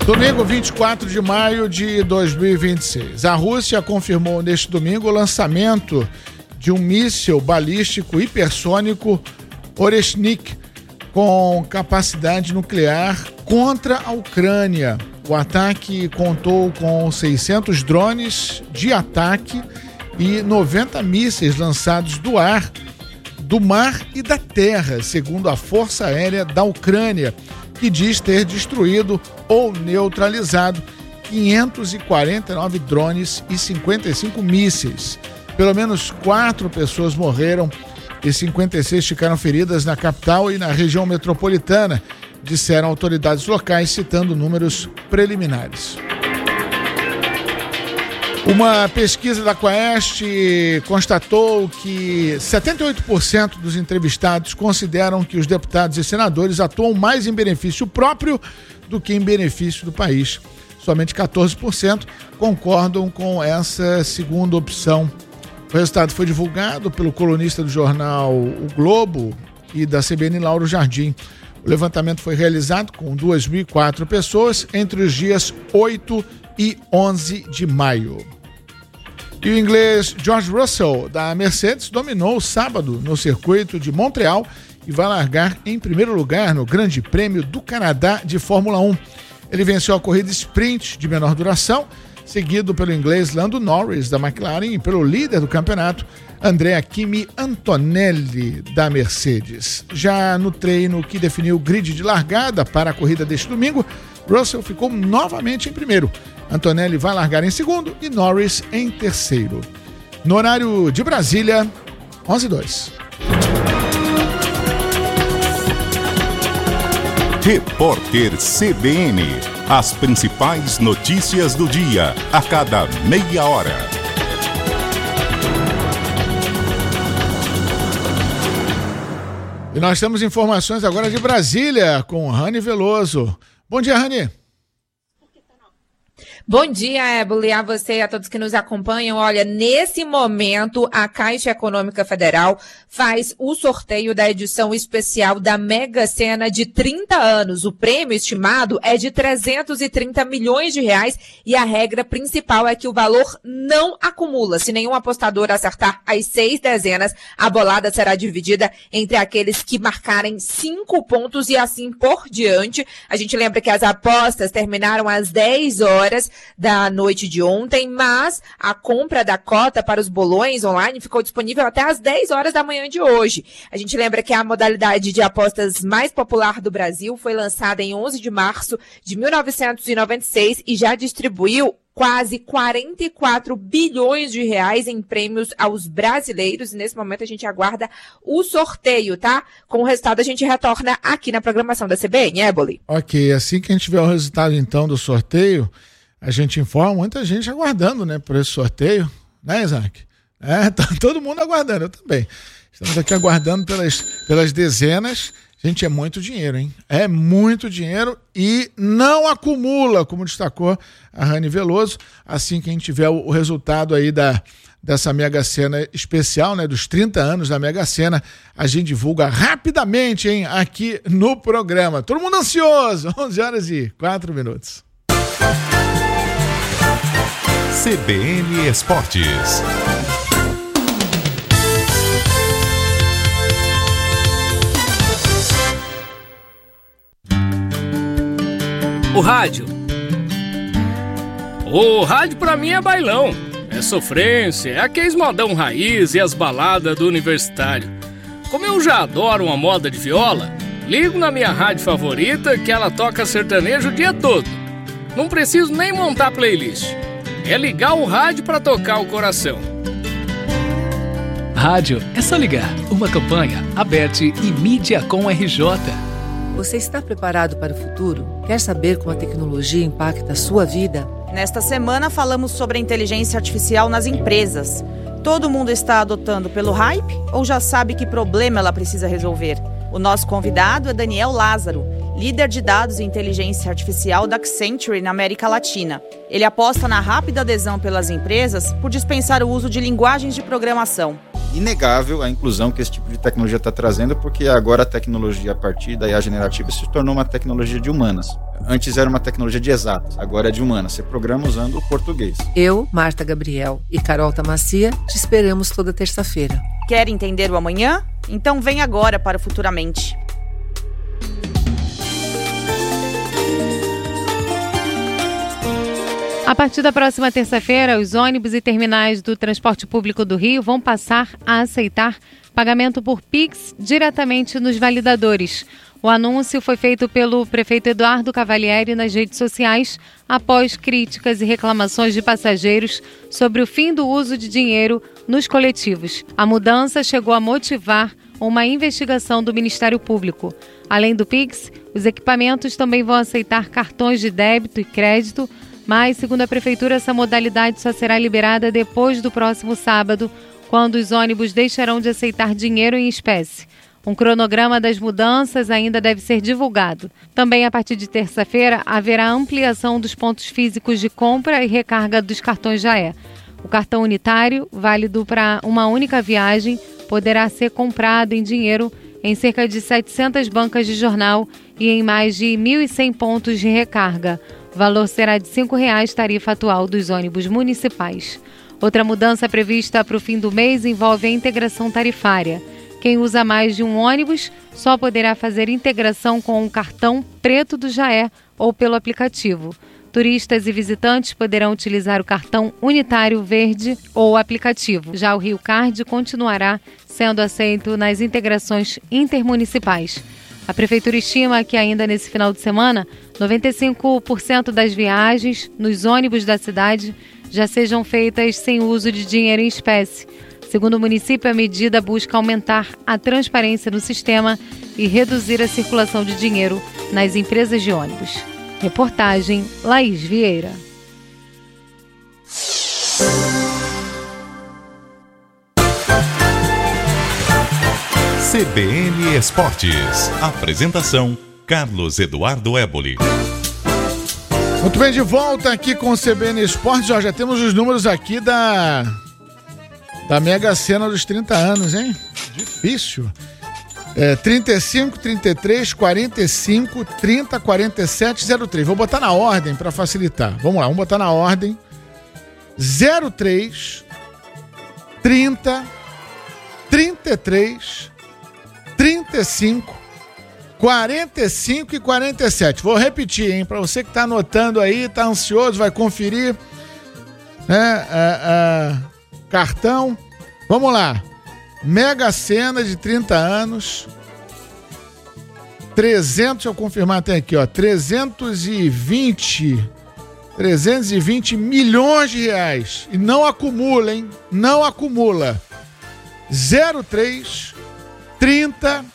Domingo 24 de maio de 2026. A Rússia confirmou neste domingo o lançamento de um míssil balístico hipersônico Oreshnik com capacidade nuclear contra a Ucrânia. O ataque contou com 600 drones de ataque e 90 mísseis lançados do ar, do mar e da terra, segundo a Força Aérea da Ucrânia, que diz ter destruído ou neutralizado 549 drones e 55 mísseis. Pelo menos 4 pessoas morreram e 56 ficaram feridas na capital e na região metropolitana, disseram autoridades locais, citando números preliminares. Uma pesquisa da Quaest constatou que 78% dos entrevistados consideram que os deputados e senadores atuam mais em benefício próprio do que em benefício do país. Somente 14% concordam com essa segunda opção. O resultado foi divulgado pelo colunista do jornal O Globo e da CBN, Lauro Jardim. O levantamento foi realizado com 2.004 pessoas entre os dias 8 e 11 de maio. E o inglês George Russell, da Mercedes, dominou o sábado no circuito de Montreal e vai largar em primeiro lugar no Grande Prêmio do Canadá de Fórmula 1. Ele venceu a corrida sprint de menor duração, seguido pelo inglês Lando Norris, da McLaren, e pelo líder do campeonato, Andrea Kimi Antonelli, da Mercedes. Já no treino que definiu o grid de largada para a corrida deste domingo, Russell ficou novamente em primeiro. Antonelli vai largar em segundo e Norris em terceiro. No horário de Brasília, 11h02. Repórter CBN. As principais notícias do dia, a cada meia hora. E nós temos informações agora de Brasília com Rani Veloso. Bom dia, Rani. Bom dia, Éboli, a você e a todos que nos acompanham. Olha, nesse momento, a Caixa Econômica Federal faz o sorteio da edição especial da Mega Sena de 30 anos. O prêmio estimado é de 330 milhões de reais e a regra principal é que o valor não acumula. Se nenhum apostador acertar as 6 dezenas, a bolada será dividida entre aqueles que marcarem 5 pontos e assim por diante. A gente lembra que as apostas terminaram às 10 horas da noite de ontem, mas a compra da cota para os bolões online ficou disponível até às 10 horas da manhã de hoje. A gente lembra que a modalidade de apostas mais popular do Brasil foi lançada em 11 de março de 1996 e já distribuiu quase 44 bilhões de reais em prêmios aos brasileiros. E nesse momento a gente aguarda o sorteio, tá? Com o resultado a gente retorna aqui na programação da CBN, Éboli. Ok, assim que a gente tiver o resultado então do sorteio, a gente informa, muita gente aguardando, né, por esse sorteio, né, Isaac? Tá todo mundo aguardando, eu também. Estamos aqui aguardando pelas dezenas. Gente, é muito dinheiro, hein? É muito dinheiro e não acumula, como destacou a Rani Veloso. Assim que a gente tiver o resultado aí dessa Mega Sena especial, né, dos 30 anos da Mega Sena, a gente divulga rapidamente, hein, aqui no programa. Todo mundo ansioso, 11h04. CBN Esportes. O rádio. O rádio pra mim é bailão, é sofrência, é aqueles modão raiz e as baladas do universitário. Como eu já adoro uma moda de viola, ligo na minha rádio favorita que ela toca sertanejo o dia todo. Não preciso nem montar playlist. É ligar o rádio pra tocar o coração. Rádio é só ligar. Uma campanha, Aberte e Mídia com RJ. Você está preparado para o futuro? Quer saber como a tecnologia impacta a sua vida? Nesta semana falamos sobre a inteligência artificial nas empresas. Todo mundo está adotando pelo hype ou já sabe que problema ela precisa resolver? O nosso convidado é Daniel Lázaro, líder de dados e inteligência artificial da Accenture na América Latina. Ele aposta na rápida adesão pelas empresas por dispensar o uso de linguagens de programação. Inegável a inclusão que esse tipo de tecnologia está trazendo, porque agora a tecnologia a partir da IA generativa se tornou uma tecnologia de humanas. Antes era uma tecnologia de exatas, agora é de humanas. Você programa usando o português. Eu, Marta Gabriel e Carol Tamacia te esperamos toda terça-feira. Quer entender o amanhã? Então vem agora para o Futuramente. A partir da próxima terça-feira, os ônibus e terminais do transporte público do Rio vão passar a aceitar pagamento por Pix diretamente nos validadores. O anúncio foi feito pelo prefeito Eduardo Cavalieri nas redes sociais após críticas e reclamações de passageiros sobre o fim do uso de dinheiro nos coletivos. A mudança chegou a motivar uma investigação do Ministério Público. Além do Pix, os equipamentos também vão aceitar cartões de débito e crédito, mas, segundo a Prefeitura, essa modalidade só será liberada depois do próximo sábado, quando os ônibus deixarão de aceitar dinheiro em espécie. Um cronograma das mudanças ainda deve ser divulgado. Também, a partir de terça-feira, haverá ampliação dos pontos físicos de compra e recarga dos cartões Jaé. O cartão unitário, válido para uma única viagem, poderá ser comprado em dinheiro em cerca de 700 bancas de jornal e em mais de 1.100 pontos de recarga. O valor será de R$ 5,00, tarifa atual dos ônibus municipais. Outra mudança prevista para o fim do mês envolve a integração tarifária. Quem usa mais de um ônibus só poderá fazer integração com o cartão preto do Jaé ou pelo aplicativo. Turistas e visitantes poderão utilizar o cartão unitário verde ou aplicativo. Já o Rio Card continuará sendo aceito nas integrações intermunicipais. A Prefeitura estima que ainda nesse final de semana, 95% das viagens nos ônibus da cidade já sejam feitas sem uso de dinheiro em espécie. Segundo o município, a medida busca aumentar a transparência no sistema e reduzir a circulação de dinheiro nas empresas de ônibus. Reportagem Laís Vieira. CBN Esportes. Apresentação: Carlos Eduardo Éboli. Muito bem, de volta aqui com o CBN Esportes. Já temos os números aqui da Mega Sena dos 30 anos, hein? Difícil. 35, 33, 45, 30, 47, 03. Vou botar na ordem para facilitar. Vamos lá, vamos botar na ordem. 03, 30, 33, 35, 45 e 47. Vou repetir, hein? Para você que tá anotando aí, tá ansioso, vai conferir, né? Cartão. Vamos lá. Mega Sena de 30 anos. 300, deixa eu confirmar até aqui, ó. 320 milhões de reais. E não acumula, hein? Não acumula. 03, 30,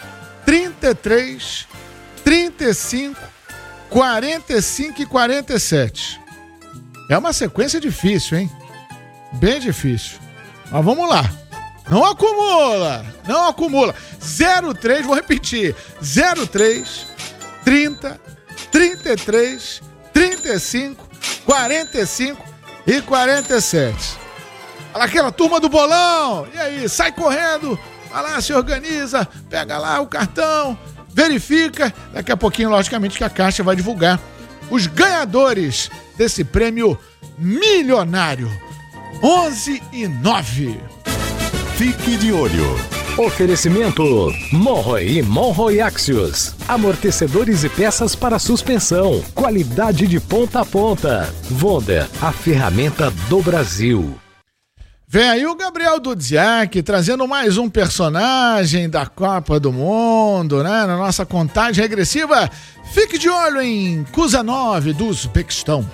33, 35, 45 e 47. É uma sequência difícil, hein? Bem difícil. Mas vamos lá. Não acumula. Não acumula. 03, vou repetir. 03, 30, 33, 35, 45 e 47. Olha aquela turma do bolão. E aí, sai correndo. Vai lá, se organiza, pega lá o cartão, verifica. Daqui a pouquinho, logicamente, que a Caixa vai divulgar os ganhadores desse prêmio milionário. 11 e 9. Fique de olho. Oferecimento Monroe e Monroe Axios. Amortecedores e peças para suspensão. Qualidade de ponta a ponta. Wonder, a ferramenta do Brasil. Vem aí o Gabriel Dudziak trazendo mais um personagem da Copa do Mundo, né? Na nossa contagem regressiva. Fique de olho em Kuzanov do Uzbequistão.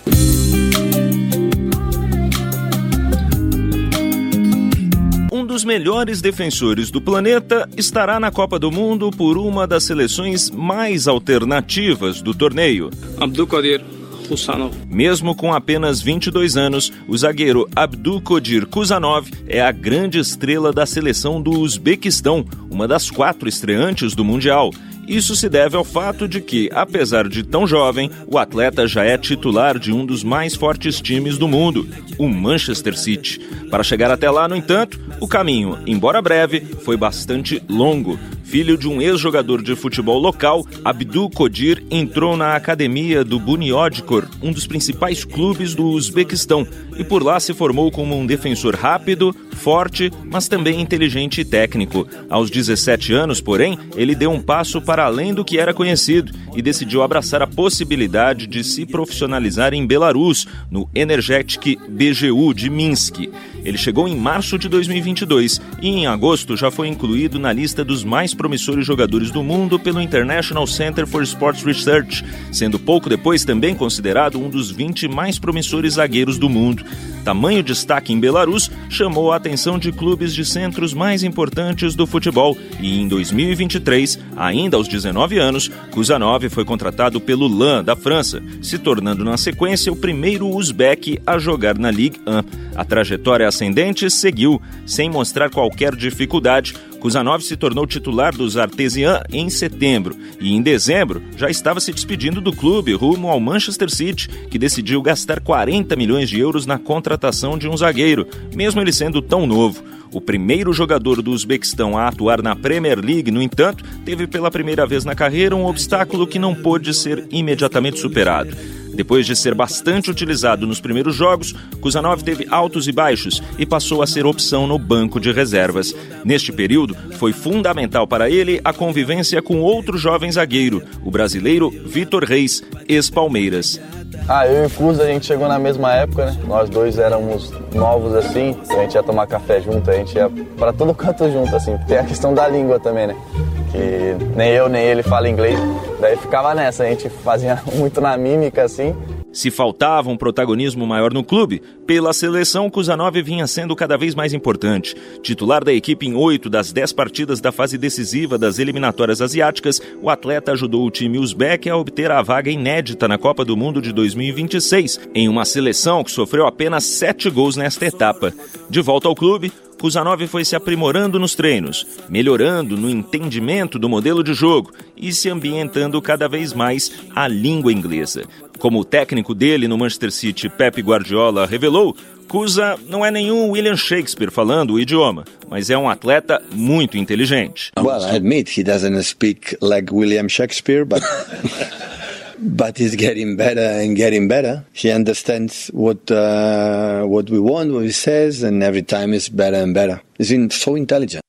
Um dos melhores defensores do planeta estará na Copa do Mundo por uma das seleções mais alternativas do torneio. Abdulkadir Kuzanov. Mesmo com apenas 22 anos, o zagueiro Abdulkadir Kuzanov é a grande estrela da seleção do Uzbequistão, uma das 4 estreantes do Mundial. Isso se deve ao fato de que, apesar de tão jovem, o atleta já é titular de um dos mais fortes times do mundo, o Manchester City. Para chegar até lá, no entanto, o caminho, embora breve, foi bastante longo. Filho de um ex-jogador de futebol local, Abdukodir entrou na academia do Bunyodkor, um dos principais clubes do Uzbequistão, e por lá se formou como um defensor rápido, forte, mas também inteligente e técnico. Aos 17 anos, porém, ele deu um passo para além do que era conhecido e decidiu abraçar a possibilidade de se profissionalizar em Belarus, no Energetic BGU de Minsk. Ele chegou em março de 2022 e em agosto já foi incluído na lista dos mais promissores jogadores do mundo pelo International Center for Sports Research, sendo pouco depois também considerado um dos 20 mais promissores zagueiros do mundo. Tamanho destaque em Belarus chamou a atenção de clubes de centros mais importantes do futebol e em 2023, ainda aos 19 anos, Kuzanov foi contratado pelo Lens da França, se tornando na sequência o primeiro uzbek a jogar na Ligue 1. A trajetória ascendente seguiu, sem mostrar qualquer dificuldade. Kuzanov se tornou titular dos Artesian em setembro e em dezembro já estava se despedindo do clube rumo ao Manchester City, que decidiu gastar 40 milhões de euros na contratação de um zagueiro, mesmo ele sendo tão novo. O primeiro jogador do Uzbequistão a atuar na Premier League, no entanto, teve pela primeira vez na carreira um obstáculo que não pôde ser imediatamente superado. Depois de ser bastante utilizado nos primeiros jogos, Kuzanov teve altos e baixos e passou a ser opção no banco de reservas. Neste período, foi fundamental para ele a convivência com outro jovem zagueiro, o brasileiro Vitor Reis, ex-Palmeiras. Eu e o Kuza, a gente chegou na mesma época, né? Nós dois éramos novos assim, a gente ia tomar café junto, a gente ia para todo canto junto, assim. Tem a questão da língua também, né? Que nem eu nem ele fala inglês, daí ficava nessa, a gente fazia muito na mímica, assim. Se faltava um protagonismo maior no clube, pela seleção, Kuzanov vinha sendo cada vez mais importante. Titular da equipe em 8 das 10 partidas da fase decisiva das eliminatórias asiáticas, o atleta ajudou o time uzbek a obter a vaga inédita na Copa do Mundo de 2026, em uma seleção que sofreu apenas 7 gols nesta etapa. De volta ao clube, Kuzanov foi se aprimorando nos treinos, melhorando no entendimento do modelo de jogo e se ambientando cada vez mais à língua inglesa. Como o técnico dele no Manchester City, Pep Guardiola, revelou, Kuza não é nenhum William Shakespeare falando o idioma, mas é um atleta muito inteligente. Well, I admit he doesn't speak like William Shakespeare, but he's getting better and getting better. He understands what we want, what he says, and every time it's better and better. He's so intelligent.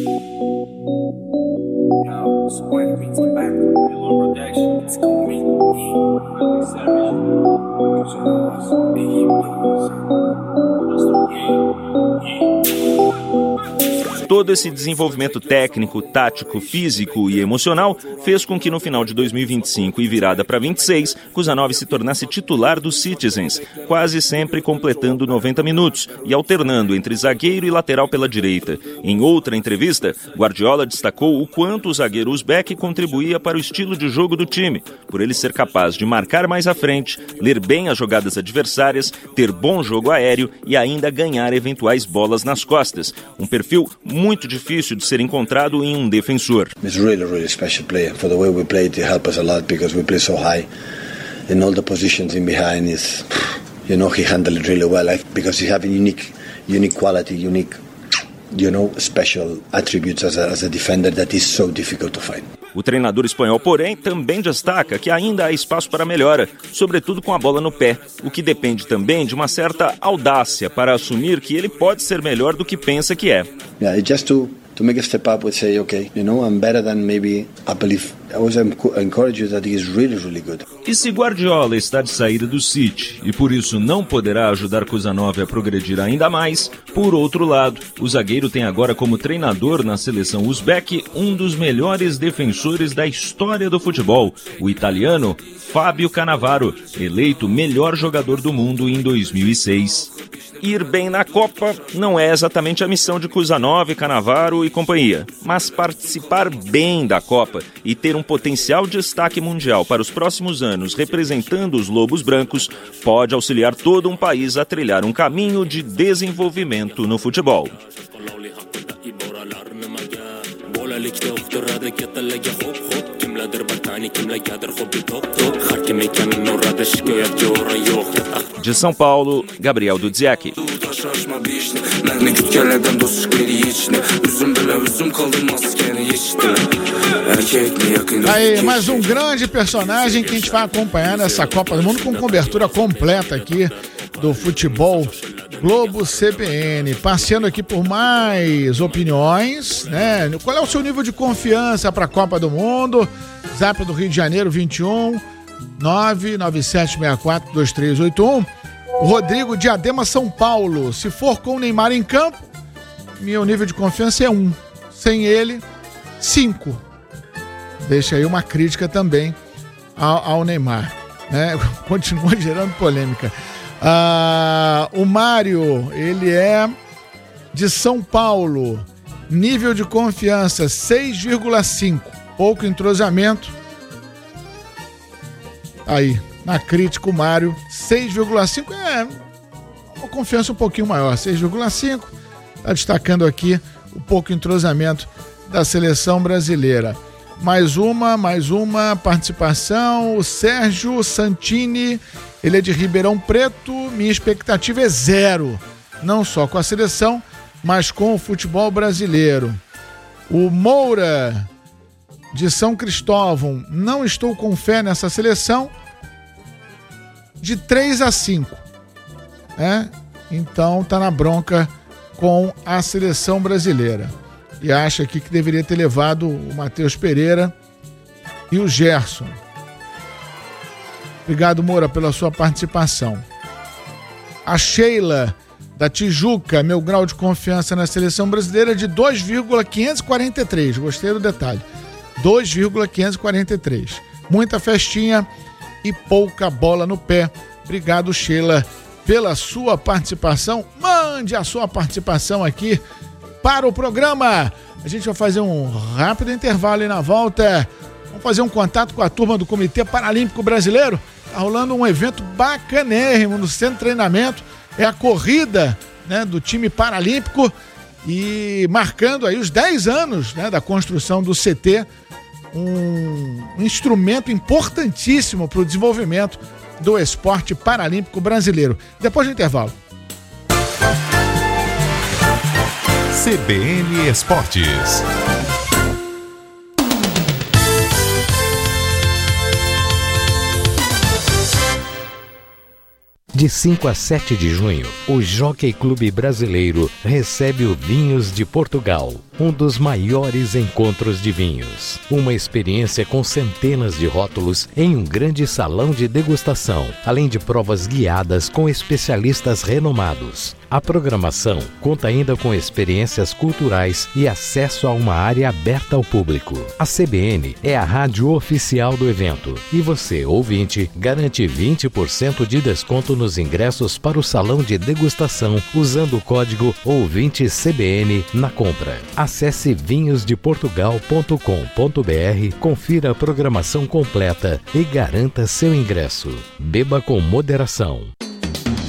Todo esse desenvolvimento técnico, tático, físico e emocional fez com que no final de 2025 e virada para 26, Kuzanov se tornasse titular dos Citizens, quase sempre completando 90 minutos e alternando entre zagueiro e lateral pela direita. Em outra entrevista, Guardiola destacou o quanto o zagueiro uzbek contribuía para o estilo de jogo do time, por ele ser capaz de marcar mais à frente, ler bem as jogadas adversárias, ter bom jogo aéreo e ainda ganhar eventuais bolas nas costas. Um perfil muito difícil de ser encontrado em um defensor. He's really special player. For the way we play, it helps us a lot because we play so high. In all the positions in behind is, he handled it really well because he have a unique quality, special attributes as a defender that is so difficult to find. O treinador espanhol, porém, também destaca que ainda há espaço para melhora, sobretudo com a bola no pé, o que depende também de uma certa audácia para assumir que ele pode ser melhor do que pensa que é. Yeah, just to make a step up and say, okay, I'm better than maybe I believe. I was encouraged that he is really good. E se Guardiola está de saída do City e por isso não poderá ajudar Kuzanov a progredir ainda mais, por outro lado, o zagueiro tem agora como treinador na seleção uzbek um dos melhores defensores da história do futebol, o italiano Fábio Cannavaro, eleito melhor jogador do mundo em 2006. Ir bem na Copa não é exatamente a missão de Kuzanov, Cannavaro e companhia, mas participar bem da Copa e ter um potencial destaque mundial para os próximos anos representando os Lobos Brancos pode auxiliar todo um país a trilhar um caminho de desenvolvimento no futebol. De São Paulo, Gabriel Dudziak. Aí, mais um grande personagem que a gente vai acompanhar nessa Copa do Mundo com cobertura completa aqui do futebol Globo CBN, passeando aqui por mais opiniões, né? Qual é o seu nível de confiança para a Copa do Mundo? Zap do Rio de Janeiro, 21 997642381. O Rodrigo Diadema, São Paulo. Se for com o Neymar em campo, meu nível de confiança é 1. Sem ele, 5. Deixa aí uma crítica também ao Neymar, né? Continua gerando polêmica. O Mário, ele é de São Paulo. Nível de confiança 6,5. Pouco entrosamento. Aí, na crítica, o Mário, 6,5 é uma confiança um pouquinho maior. 6,5. Está destacando aqui o pouco entrosamento da seleção brasileira. Mais uma participação. O Sérgio Santini, ele é de Ribeirão Preto. Minha expectativa é 0. Não só com a seleção, mas com o futebol brasileiro. O Moura, de São Cristóvão, não estou com fé nessa seleção. De 3-5. Né? Então tá na bronca com a seleção brasileira. E acha aqui que deveria ter levado o Matheus Pereira e o Gerson. Obrigado, Moura, pela sua participação. A Sheila, da Tijuca, meu grau de confiança na seleção brasileira é de 2,543. Gostei do detalhe. 2,543. Muita festinha e pouca bola no pé. Obrigado, Sheila, pela sua participação. Mande a sua participação aqui para o programa. A gente vai fazer um rápido intervalo e na volta vamos fazer um contato com a turma do Comitê Paralímpico Brasileiro. Tá rolando um evento bacanérrimo no centro de treinamento. É a corrida, né, do time paralímpico e marcando aí os 10 anos, né, da construção do CT, um instrumento importantíssimo para o desenvolvimento do esporte paralímpico brasileiro. Depois do intervalo. CBN Esportes. De 5 a 7 de junho, o Jockey Clube Brasileiro recebe o Vinhos de Portugal, um dos maiores encontros de vinhos. Uma experiência com centenas de rótulos em um grande salão de degustação, além de provas guiadas com especialistas renomados. A programação conta ainda com experiências culturais e acesso a uma área aberta ao público. A CBN é a rádio oficial do evento e você, ouvinte, garante 20% de desconto nos ingressos para o salão de degustação usando o código OUVINTECBN na compra. Acesse vinhosdeportugal.com.br, confira a programação completa e garanta seu ingresso. Beba com moderação.